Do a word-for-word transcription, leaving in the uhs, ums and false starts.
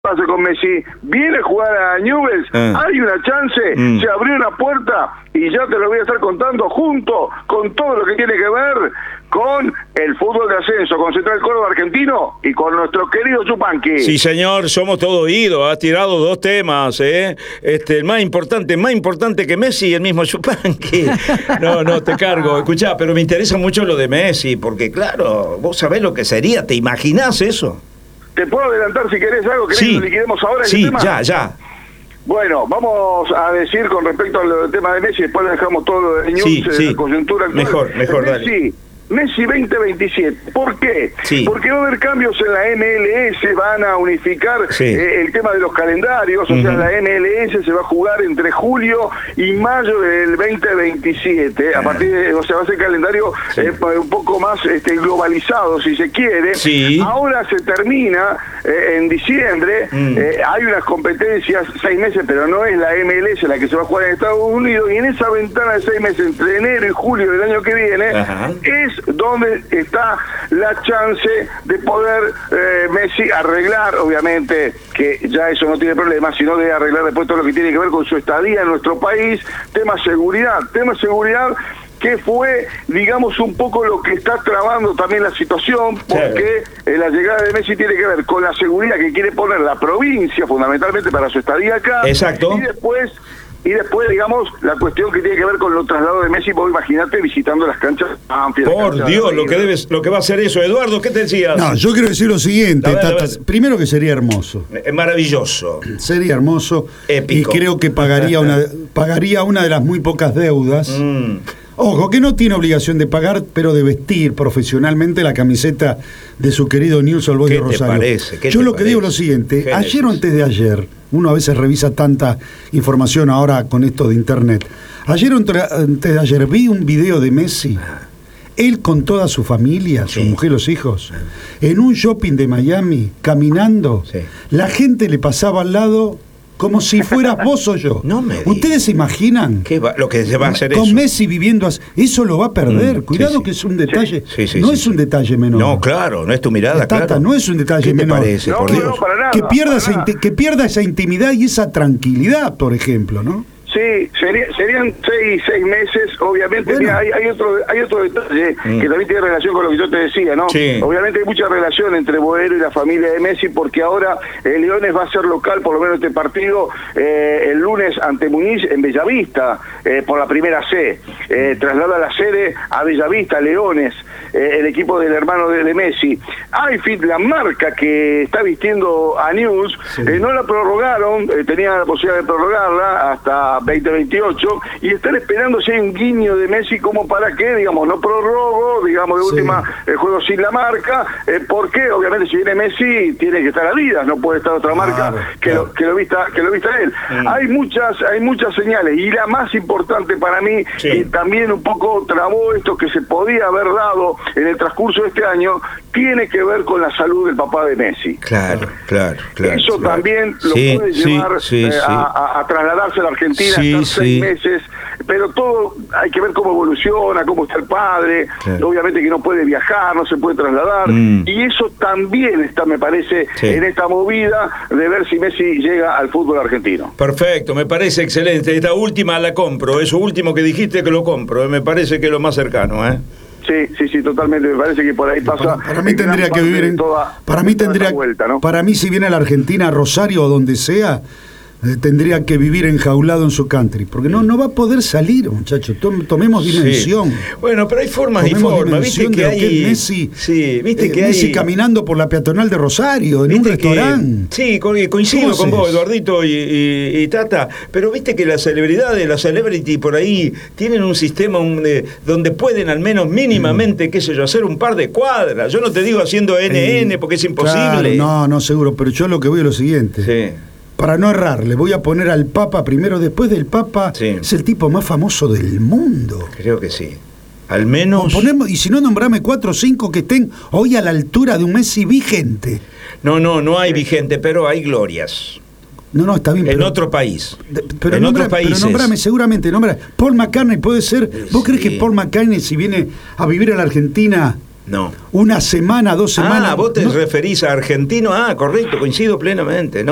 pasa con Messi, viene a jugar a Newell's, ah. hay una chance, mm. se abrió una puerta y ya te lo voy a estar contando junto con todo lo que tiene que ver con el fútbol de ascenso, con Central Córdoba Argentino y con nuestro querido Chupanqui. Sí, señor, somos todo oídos, has tirado dos temas, ¿eh? Este, el más importante, más importante que Messi y el mismo Chupanqui. No, no, te cargo. Escuchá, pero me interesa mucho lo de Messi, porque claro, vos sabés lo que sería, ¿te imaginás eso? ¿Te puedo adelantar si querés algo? ¿Querés sí. que liquidemos ahora sí, ese tema? ya, ya. Bueno, vamos a decir con respecto al tema de Messi, después dejamos todo lo de News, sí, sí. la coyuntura actual. Mejor, mejor, Messi, dale. Messi veinte veintisiete. ¿Por qué? Sí. Porque va a haber cambios en la M L S, van a unificar sí. eh, el tema de los calendarios, o uh-huh. sea, la M L S se va a jugar entre julio y mayo del veinte veintisiete, uh-huh. a partir de, o sea, va a ser calendario sí. eh, un poco más este, globalizado, si se quiere. Sí. Ahora se termina eh, en diciembre, uh-huh. eh, hay unas competencias, seis meses, pero no es la M L S la que se va a jugar en Estados Unidos, y en esa ventana de seis meses, entre enero y julio del año que viene, uh-huh. es donde está la chance de poder eh, Messi arreglar, obviamente que ya eso no tiene problema, sino de arreglar después todo lo que tiene que ver con su estadía en nuestro país, tema seguridad, tema seguridad que fue, digamos, un poco lo que está trabando también la situación, porque eh, la llegada de Messi tiene que ver con la seguridad que quiere poner la provincia, fundamentalmente para su estadía acá. Exacto. Y después... Y después, digamos, la cuestión que tiene que ver con los traslados de Messi, vos imaginate visitando las canchas amplias. Por canchas Dios, lo que debes, lo que va a hacer eso. Eduardo, ¿qué te decías? No, yo quiero decir lo siguiente, ver, Tata. Primero que sería hermoso. Es maravilloso. Sería hermoso. Épico. Y creo que pagaría una, pagaría una de las muy pocas deudas. Mm. Ojo, que no tiene obligación de pagar, pero de vestir profesionalmente la camiseta de su querido Newell's Old Boys de Rosario. ¿Qué te parece? ¿Qué Yo te lo que parece? digo es lo siguiente, Génesis. ayer o antes de ayer, uno a veces revisa tanta información ahora con esto de internet, ayer o antes de ayer vi un video de Messi, él con toda su familia, sí. su mujer, los hijos, en un shopping de Miami, caminando, sí. la gente le pasaba al lado... como si fueras vos o yo. No me digas. ¿Ustedes se imaginan? ¿Qué va, lo que se va a hacer con eso? Messi viviendo así, eso lo va a perder. Mm, Cuidado sí, sí. que es un detalle. Sí, sí, no sí, es sí. un detalle menor. No, claro, no es tu mirada, Tata, claro. no es un detalle ¿Qué te menor. parece, No, por no, Dios? no, para nada, que pierda para esa nada. inte- que pierda esa intimidad y esa tranquilidad, por ejemplo, ¿no? Sí, sería, serían seis, seis meses, obviamente. Bueno. Mira, hay, hay otro hay otro detalle Mm. que también tiene relación con lo que yo te decía, ¿no? Sí. Obviamente hay mucha relación entre Boero y la familia de Messi, porque ahora eh, Leones va a ser local, por lo menos este partido, eh, el lunes ante Muñiz en Bellavista, eh, por la primera C. Eh, traslada la sede a Bellavista, Leones, eh, el equipo del hermano de, de Messi. iFit, la marca que está vistiendo a News, Sí. eh, no la prorrogaron, eh, tenía la posibilidad de prorrogarla hasta veinte veintiocho, y están esperando si hay un guiño de Messi como para que, digamos, no prorrogo, digamos, de Sí. última, el juego sin la marca, eh, porque obviamente si viene Messi tiene que estar Adidas, no puede estar otra Claro, marca que, claro. lo, que lo vista que lo vista él. Mm. Hay muchas hay muchas señales, y la más importante para mí, Sí. y también un poco trabó esto que se podía haber dado en el transcurso de este año, tiene que ver con la salud del papá de Messi. Claro, claro, claro. Eso claro. también lo Sí, puede sí, llevar sí, eh, sí. A, a- a trasladarse a la Argentina, Sí, estar seis sí. meses, pero todo hay que ver cómo evoluciona, cómo está el padre, Claro. obviamente que no puede viajar, no se puede trasladar, Mm. y eso también está, me parece, Sí. en esta movida de ver si Messi llega al fútbol argentino. Perfecto, me parece excelente. Esta última la compro. Eso último que dijiste que lo compro. Me parece que es lo más cercano, ¿eh? Sí, sí, sí, totalmente, me parece que por ahí pasa. Para, para mí en gran tendría que parte vivir de en toda- para mí toda tendría esa vuelta, ¿no? para mí si viene a la Argentina, a Rosario o donde sea, eh, tendría que vivir enjaulado en su country, porque no no va a poder salir, muchachos. Tom- tomemos dimensión. Sí. Bueno, pero hay formas y Tomemos formas. Viste dimensión que de lo que hay. es Messi, Sí, viste eh, que Messi hay. caminando por la peatonal de Rosario, en un Viste que- restaurante. Sí, co- coincido ¿Cómo con vos, haces? Eduardito y, y- y Tata, pero viste que las celebridades, las celebrity por ahí tienen un sistema un, eh, donde pueden al menos mínimamente, qué sé yo, hacer un par de cuadras. Yo no te digo haciendo N N Eh, porque es claro, imposible. no, no, seguro, pero yo lo que voy a lo siguiente. Sí. Para no errar, le voy a poner al Papa primero, después del Papa, Sí. es el tipo más famoso del mundo. Creo que sí. Al menos. O ponemos, y si no, nombrame cuatro o cinco que estén hoy a la altura de un Messi vigente. No, no, no hay vigente, pero hay glorias. No, no, está bien. En pero, otro país. de- pero en nombra- otros países. Pero nombrame, seguramente, nombra. Paul McCartney puede ser. ¿Vos Sí. crees que Paul McCartney, si viene a vivir a la Argentina No. una semana, dos semanas? Ah, vos te no- referís a argentino. Ah, correcto, coincido plenamente. No.